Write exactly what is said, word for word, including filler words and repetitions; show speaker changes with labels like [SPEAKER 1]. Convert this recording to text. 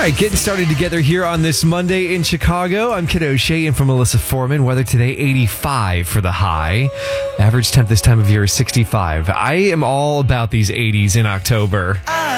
[SPEAKER 1] right, getting started together here on this Monday in Chicago. I'm Kid O'Shea and from Melissa Foreman. Weather today, eighty-five for the high. Average temp this time of year is sixty-five. I am all about these eighties in October.